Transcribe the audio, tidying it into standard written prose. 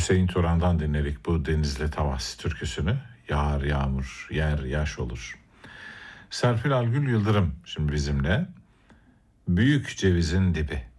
Hüseyin Turan'dan dinledik bu Denizli Tavas türküsünü. Yağar yağmur, yer yaş olur. Serpil Algül Yıldırım şimdi bizimle. Büyük Cevizin Dibi.